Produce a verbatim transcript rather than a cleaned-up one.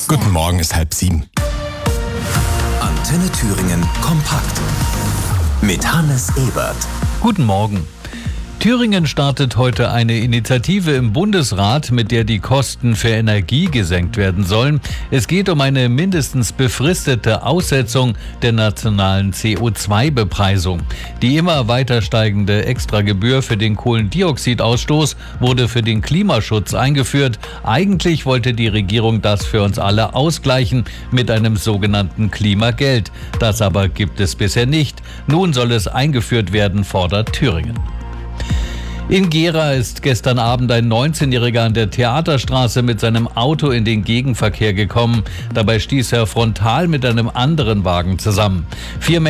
Guten Morgen, ist halb sieben. Antenne Thüringen kompakt mit Hannes Ebert. Guten Morgen. Thüringen startet heute eine Initiative im Bundesrat, mit der die Kosten für Energie gesenkt werden sollen. Es geht um eine mindestens befristete Aussetzung der nationalen C O zwei Bepreisung. Die immer weiter steigende Extragebühr für den Kohlendioxidausstoß wurde für den Klimaschutz eingeführt. Eigentlich wollte die Regierung das für uns alle ausgleichen mit einem sogenannten Klimageld. Das aber gibt es bisher nicht. Nun soll es eingeführt werden, fordert Thüringen. In Gera ist gestern Abend ein neunzehnjähriger an der Theaterstraße mit seinem Auto in den Gegenverkehr gekommen. Dabei stieß er frontal mit einem anderen Wagen zusammen. Vier